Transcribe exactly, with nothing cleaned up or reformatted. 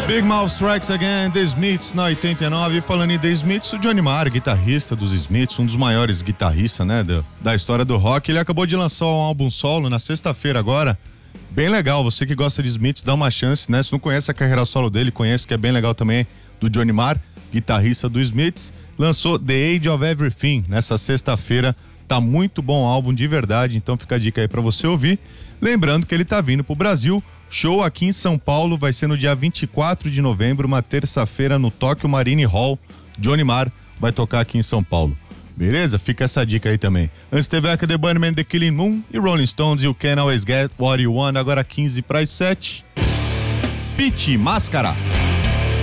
Big Mouth Strikes Again, The Smiths na oitenta e nove. Falando em The Smiths, o Johnny Marr, guitarrista dos Smiths, um dos maiores guitarristas, né, da, da história do rock, ele acabou de lançar um álbum solo na sexta-feira agora, bem legal. Você que gosta de Smiths, dá uma chance, né? Se não conhece a carreira solo dele, conhece, que é bem legal também, do Johnny Marr, guitarrista do Smiths. Lançou The Age of Everything nessa sexta-feira. Tá muito bom o álbum de verdade, então fica a dica aí pra você ouvir. Lembrando que ele tá vindo pro Brasil. Show aqui em São Paulo, vai ser no dia vinte e quatro de novembro, uma terça-feira, no Tokyo Marine Hall. Johnny Marr vai tocar aqui em São Paulo. Beleza? Fica essa dica aí também. Antes teve a The Bunnymen, The Killing Moon e Rolling Stones, You Can Always Get What You Want, agora quinze para as sete. Pitty Máscara.